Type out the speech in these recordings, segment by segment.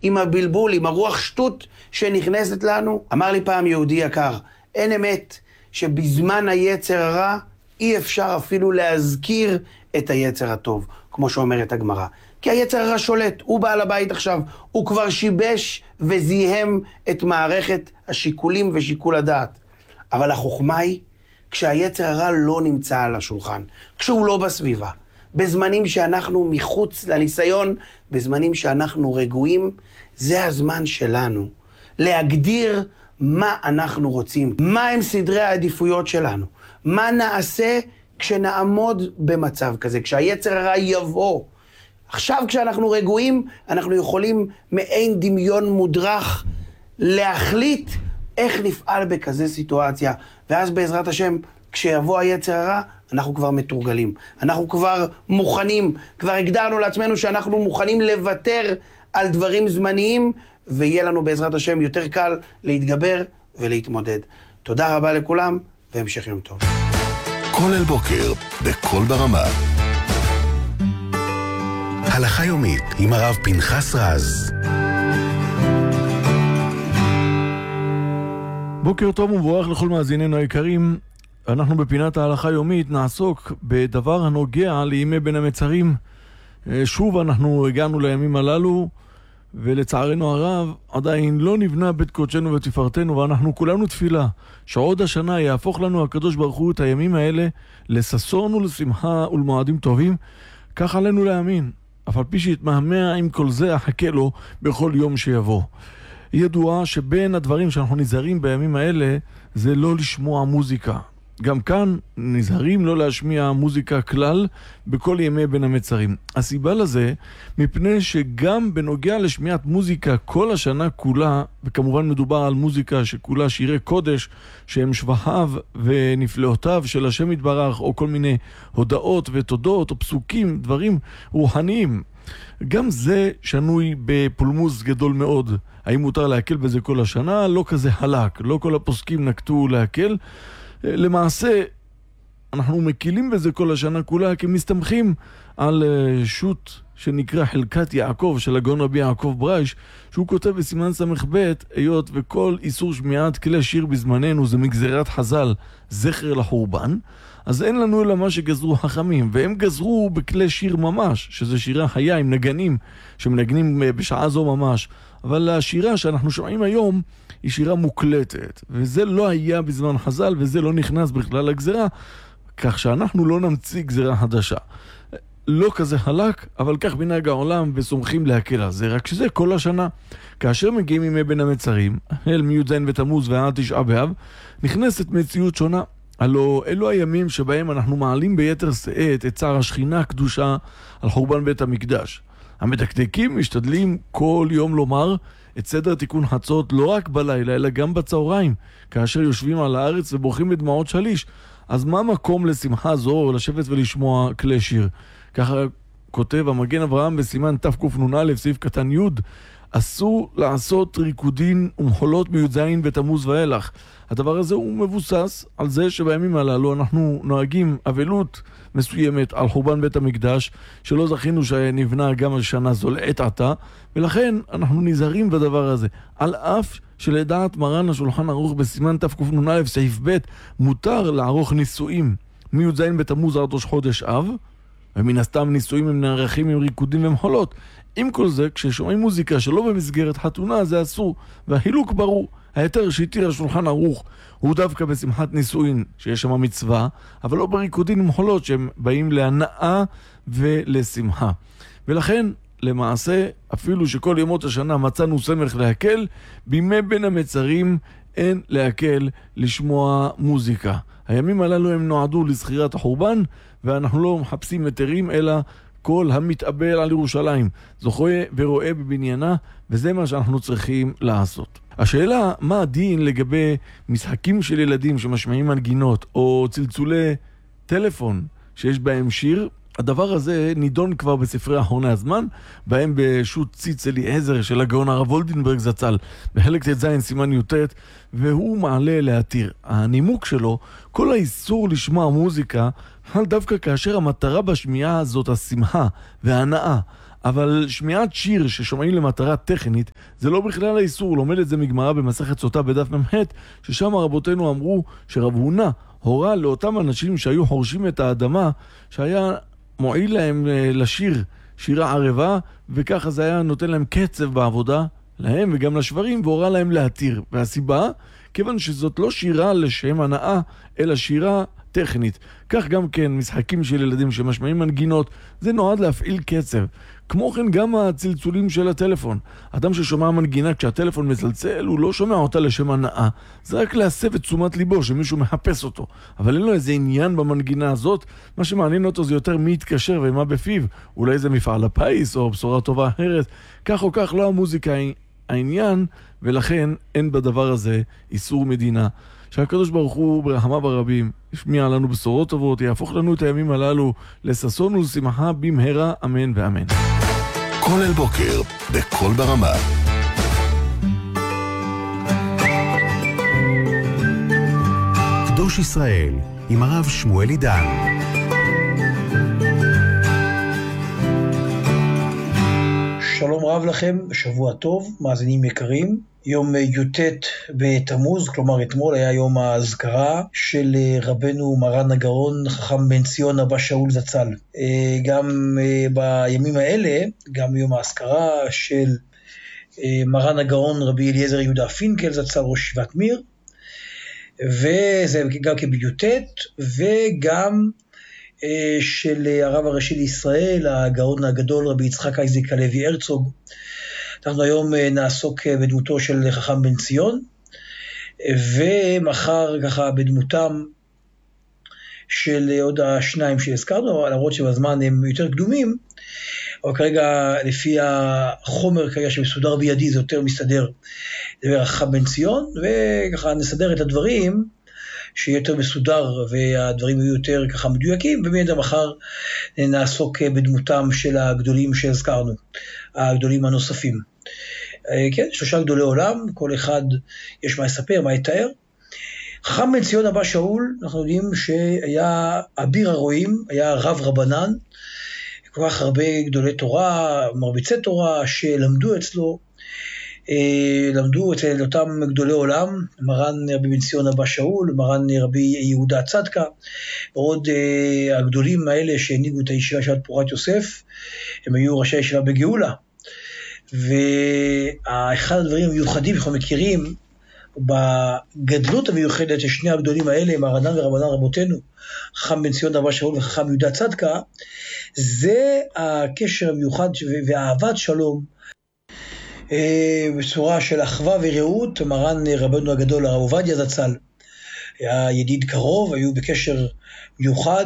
עם הבלבול, עם הרוח שטות שנכנסת לנו. אמר לי פעם יהודי יקר, אין אמת שבזמן היצר הרע אי אפשר אפילו להזכיר את היצר הטוב, כמו שאומרת הגמרא. כי היצר הרע שולט, הוא בעל הבית עכשיו, הוא כבר שיבש וזיהם את מערכת השיקולים ושיקול הדעת. אבל החוכמה היא, כשהיצר הרע לא נמצא על השולחן, כשהוא לא בסביבה, בזמנים שאנחנו מחוץ לניסיון, בזמנים שאנחנו רגועים, זה הזמן שלנו להגדיר מה אנחנו רוצים, מה הם סדרי העדיפויות שלנו, מה נעשה כשנעמוד במצב כזה, כשהיצר הרע יבוא. עכשיו כשאנחנו רגועים, אנחנו יכולים מעין דמיון מודרך להחליט איך נפעל בכזה סיטואציה, ואז בעזרת השם, כשיבוא היצר הרע, אנחנו כבר מתורגלים. אנחנו כבר מוכנים, כבר הגדרנו לעצמנו שאנחנו מוכנים לוותר על דברים זמניים, ויהיה לנו בעזרת השם יותר קל להתגבר ולהתמודד. תודה רבה לכולם, והמשך יום טוב. כל אל בוקר, בכל ברמה. הלכה יומית עם הרב פנחס רז. בוקר טוב ומבורך לכל מאזיננו היקרים. אנחנו בפינת ההלכה יומית נעסוק בדבר הנוגע לימי בין המצרים. שוב אנחנו הגענו לימים הללו, ולצערנו הרב עדיין לא נבנה בית קודשנו ותפארתנו, ואנחנו כולנו תפילה שעוד השנה יהפוך לנו הקדוש ברוך הוא את הימים האלה לששון ולשמחה ולמועדים טובים. כך עלינו להאמין, אף על פי שיתמהמה עם כל זה אחכה לו בכל יום שיבוא. ידוע שבין הדברים שאנחנו נזהרים בימים האלה זה לא לשמוע מוזיקה. גם כאן נזהרים לא להשמיע מוזיקה כלל בכל ימי בין המצרים. הסיבה לזה, מפני שגם בנוגע לשמיעת מוזיקה כל השנה כולה, וכמובן מדובר על מוזיקה שכולה שירי קודש, שהם שבחיו ונפלאותיו של השם יתברך, או כל מיני הודעות ותודות או פסוקים, דברים רוחניים. גם זה שנוי בפולמוס גדול מאוד. האם מותר להקל בזה כל השנה? לא כזה חלק. לא כל הפוסקים נקטו להקל. למעשה, אנחנו מקילים בזה כל השנה כולה, כי מסתמכים על שו"ת שנקרא חלקת יעקב של הגאון רבי יעקב ברייש, שהוא כותב בסימן סמך ב' היות וכל איסור שמיעת כלי שיר בזמננו זה מגזירת חז"ל זכר לחורבן, אז אין לנו אלא מה שגזרו חכמים, והם גזרו בכלי שיר ממש, שזה שירה חיה עם נגנים שמנגנים בשעה זו ממש. אבל השירה שאנחנו שומעים היום היא שירה מוקלטת, וזה לא היה בזמן חז"ל, וזה לא נכנס בכלל לגזרה, כך שאנחנו לא נמציא גזרה חדשה. לא כזה חלק, אבל כך מנהג העולם וסומכים להקל על זה, רק שזה כל השנה. כאשר מגיעים ימי בין המצרים, החל מי"ז בתמוז ועד תשעה באב, נכנסת מציאות שונה. הלא אלו הימים שבהם אנחנו מעלים ביתר שאת את צער השכינה הקדושה על חורבן בית המקדש. המדקדקים משתדלים כל יום לומר את סדר תיקון חצות לא רק בלילה אלא גם בצהריים, כאשר יושבים על הארץ ובורחים בדמעות שליש. אז מה מקום לשמחה זו לשבת ולשמוע כלי שיר? ככה כותב המגן אברהם בסימן תקנ"א סעיף קטן י', אסור לעשות ריקודין ומחולות מי"ז בתמוז ואילך. הדבר הזה הוא מבוסס על זה שבימים הללו אנחנו נוהגים אבלות מסוימת על חורבן בית המקדש, שלא זכינו שנבנה גם השנה זו לעת עתה, ולכן אנחנו נזהרים בדבר הזה. על אף שלדעת מרן השולחן ערוך בסימן תקנ"א סעיף ב' מותר לערוך נישואים מי"ז בתמוז עד ראש חודש אב, ומן הסתם נישואים הם נערכים עם ריקודים ומחולות. עם כל זה, כששומעים מוזיקה שלא במסגרת חתונה, זה אסור, והחילוק ברור. היתר שהתיר השולחן ערוך הוא דווקא בשמחת נישואין, שיש שם מצווה, אבל לא בריקודים ומחולות שהם באים להנאה ולשמחה. ולכן, למעשה, אפילו שכל ימות השנה מצאנו סמך להקל, בימי בין המצרים אין להקל לשמוע מוזיקה. הימים הללו הם נועדו לזכירת החורבן, ואנחנו לא מחפשים היתרים אלא כל המתאבל על ירושלים זוכה ורואה בבניינה, וזה מה שאנחנו צריכים לעשות. השאלה, מה הדין לגבי משחקים של ילדים שמשמעים מנגינות או צלצולי טלפון שיש בהם שיר? הדבר הזה נידון כבר בספרי אחרוני הזמן, בהם בשו"ת ציץ אליעזר של הגאון הרב וולדינברג זצ"ל בחלק ט"ז סימן י"ט, והוא מעלה להתיר. הנימוק שלו, כל האיסור לשמוע מוזיקה חל דווקא כאשר המטרה בשמיעה הזאת השמחה וההנאה, אבל שמיעת שיר ששומעים למטרה טכנית, זה לא בכלל האיסור. לומד את זה מגמרא במסכת סוטה בדף מ"ח, ששם רבותינו אמרו שרב הונא הורה לאותם אנשים שהיו חורשים את האדמה, שהיה מועיל להם לשיר שירה ערבה, וככה זה היה נותן להם קצב בעבודה, להם וגם לשברים, והורה להם להתיר. והסיבה, כיוון שזאת לא שירה לשם הנאה, אלא שירה טכנית. כך גם כן משחקים של ילדים שמשמעים מנגינות, זה נועד להפעיל קצב. כמו כן גם הצלצולים של הטלפון. אדם ששומע מנגינה כשהטלפון מצלצל, הוא לא שומע אותה לשם הנאה. זה רק להסב את תשומת ליבו שמישהו מחפש אותו. אבל אין לו איזה עניין במנגינה הזאת. מה שמעניין אותו זה יותר מי יתקשר ומה בפיו. אולי זה מפעל הפיס או בשורה טובה אחרת. כך או כך לא המוזיקה העניין, ולכן אין בדבר הזה איסור מדינה. שהקדוש ברוך הוא ברחמיו ברבים ישמיע לנו בשורות טובות, יהפוך לנו את הימים הללו לששון ולשמחה במהרה, אמן ואמן. כל אל בוקר, בכל ברמה. קדוש ישראל, עם הרב שמואל עידן. שלום רב לכם, שבוע טוב, מאזינים יקרים. יום י"ט בתמוז, כלומר אתמול היה יום האזכרה של רבנו מרן הגאון חכם בן ציון אבא שאול זצ"ל. גם בימים האלה, גם יום האזכרה של מרן הגאון רבי אליעזר יהודה פינקל זצ"ל ראש ישיבת מיר, וזה גם כבי"ט, וגם של הרב הראשי לישראל, הגאון הגדול רבי יצחק אייזיק הלוי הרצוג. אנחנו היום נעסוק בדמותו של חכם בן ציון, ומחר ככה בדמותם של עוד השניים שהזכרנו, למרות שבזמן הם יותר קדומים, אבל כרגע לפי החומר כרגע שמסודר בידי זה יותר מסתדר לדבר חכם בן ציון, וככה נסדר את הדברים שיהיה יותר מסודר והדברים יהיו יותר ככה מדויקים, ומיד מחר נעסוק בדמותם של הגדולים שהזכרנו, הגדולים הנוספים. כן, שלושה גדולי עולם, כל אחד יש מה לספר, מה לתאר. חכם בן ציון אבא שאול, אנחנו יודעים שהיה אביר הרועים, היה רב רבנן, כל כך הרבה גדולי תורה, מרביצי תורה שלמדו אצלו, למדו אצל אותם גדולי עולם, מרן רבי בן ציון אבא שאול, מרן רבי יהודה צדקה, ועוד הגדולים האלה שהנהיגו את הישיבה של פורת יוסף, הם היו ראשי הישיבה בגאולה. ואחד הדברים המיוחדים שאנחנו מכירים בגדלות המיוחדת של שני הגדולים האלה, מרנן ורבנן רבותינו, חכם בן ציון אבא שאול וחכם יהודה צדקה, זה הקשר המיוחד ואהבת שלום בצורה של אחווה ורעות. מרן רבנו הגדול הרב עובדיה זצ"ל היה ידיד קרוב, היו בקשר מיוחד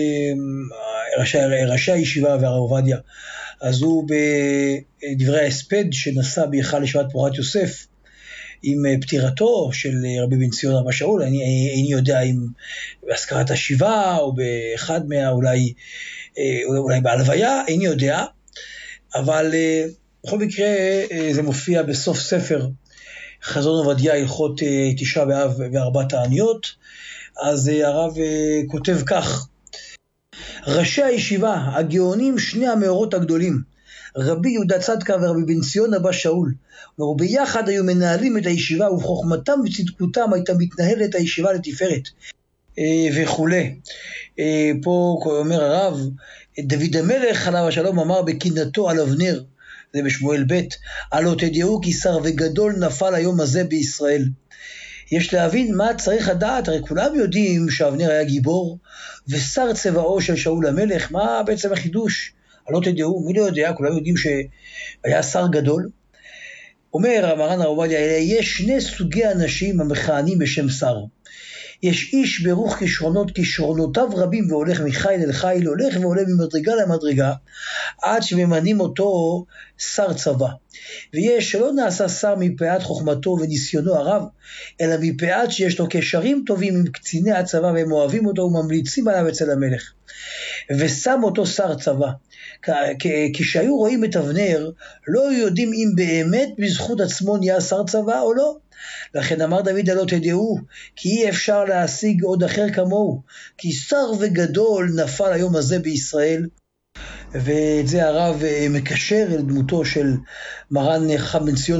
ראשי הישיבה והרב עובדיה. אז הוא בדברי ההספד שנשא בהיכל ישיבת פורת יוסף עם פטירתו של רבי בן ציון אבא שאול, איני יודע אם בהזכרת השיבה או באחד אולי בהלוויה, איני יודע, אבל בכל מקרה זה מופיע בסוף ספר חזון עובדיה הלכות תשעה באב וארבע תעניות. אז הרב כותב כך: ראשי הישיבה, הגאונים, שני המאורות הגדולים, רבי יהודה צדקה ורבי בן ציון אבא שאול, וביחד היו מנהלים את הישיבה, ובחוכמתם וצדקותם הייתה מתנהלת הישיבה לתפארת וכו'. פה אומר הרב, דוד המלך עליו השלום אמר בקנאתו על אבנר, זה בשמואל ב', הלא תדעו כי שר וגדול נפל היום הזה בישראל. יש להבין מה צריך לדעת, הרי כולם יודעים שאבנר היה גיבור, ושר צבאו של שאול המלך, מה בעצם החידוש? הלא תדעו, מי לא יודע, כולם יודעים שהיה שר גדול. אומר המרן הרב עובדיה, יש שני סוגי אנשים המכהנים בשם שר. יש איש ברוך כישרונות, כישרונותיו רבים, והולך מחיל אל חיל, הולך ועולה ממדרגה למדרגה, עד שממנים אותו שר צבא. ויש שלא נעשה שר מפאת חוכמתו וניסיונו הרב, אלא מפאת שיש לו קשרים טובים עם קציני הצבא, והם אוהבים אותו וממליצים עליו אצל המלך. ושם אותו שר צבא. כשהיו רואים את אבנר, לא יודעים אם באמת בזכות עצמו נהיה שר צבא או לא. לכן אמר דוד הלא תדעו, כי אי אפשר להשיג עוד אחר כמוהו, כי שר וגדול נפל היום הזה בישראל. ואת זה הרב מקשר אל דמותו של מרן חכם בן ציון